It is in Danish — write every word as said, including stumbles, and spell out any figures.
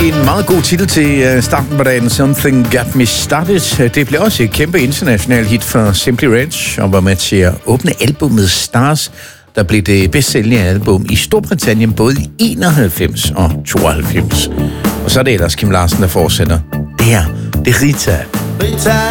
En meget god titel til starten på dagen, Something Got Me Started. Det blev også et kæmpe international hit for Simply Red, og var med til at åbne albumet Stars, der blev det bedst sælgende album i Storbritannien både i enoghalvfems og tooghalvfems. Og så er det ellers Kim Larsen, der fortsætter. Det her, det er Rita. Rita.